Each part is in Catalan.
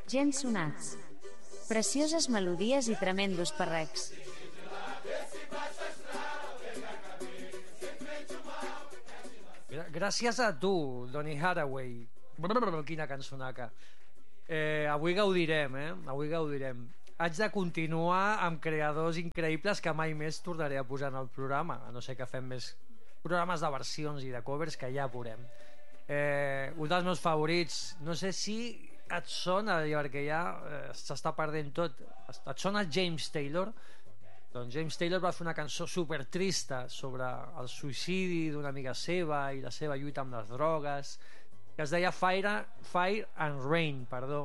gens sonats. Precioses melodies i tremendos perrecs. Gràcies a tu, Donny Hathaway. Quina cançonaca. Avui gaudirem, Avui gaudirem. Haig de continuar amb creadors increïbles que mai més tornaré a posar en el programa, a no ser que fem més programes de versions i de covers, que ja veurem. Un dels meus favorits, no sé si et sona, perquè ja s'està perdent tot, et sona James Taylor? Doncs James Taylor va fer una cançó super trista sobre el suïcidi d'una amiga seva i la seva lluita amb les drogues, que es deia Fire and Rain,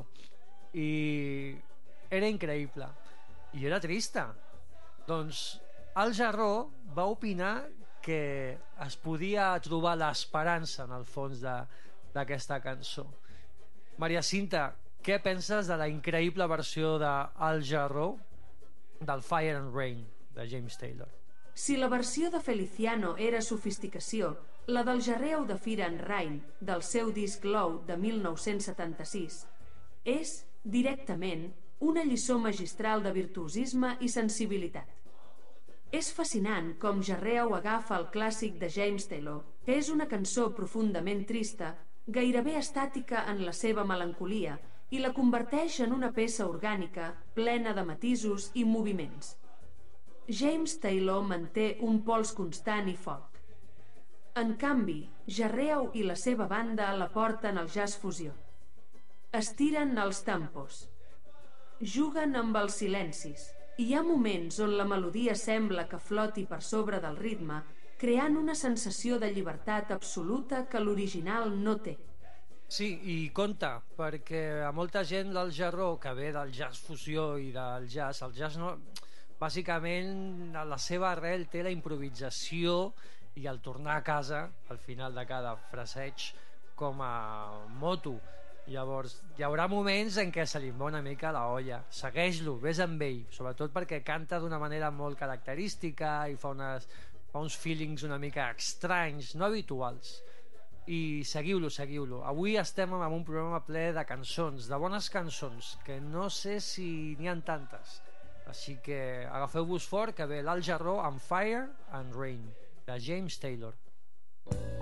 i era increïble i era trista. Doncs Al Jarreau va opinar que es podia trobar l'esperança en el fons d'aquesta cançó. Maria Cinta, què penses de la increïble versió d'Al Jarreau del Fire and Rain de James Taylor? Si la versió de Feliciano era sofisticació, la del Jarreau de Fire and Rain, del seu disc Low de 1976, és, directament, una lliçó magistral de virtuosisme i sensibilitat. És fascinant com Jarreau agafa el clàssic de James Taylor, que és una cançó profundament trista, gairebé estàtica en la seva melancolia, i la converteix en una peça orgànica, plena de matisos i moviments. James Taylor manté un pols constant i folk. En canvi, Jarreau i la seva banda la porten al jazz fusió. Estiren els tempos. Juguen amb els silencis. Hi ha moments on la melodia sembla que floti per sobre del ritme, creant una sensació de llibertat absoluta que l'original no té. Sí, i compte, perquè a molta gent del Jarreau, que ve del jazz fusió i del jazz, el jazz no... Bàsicament, la seva arrel té la improvisació i el tornar a casa al final de cada fraseig com a moto. Llavors, hi haurà moments en què se li va una mica la olla. Segueix-lo, vés amb ell, sobretot perquè canta d'una manera molt característica i fa uns feelings una mica estranys, no habituals. I seguiu-lo. Avui estem en un programa ple de cançons, de bones cançons, que no sé si n'hi ha tantes. Així que agafeu-vos fort, que ve l'Al Jarreau amb Fire and Rain, de James Taylor.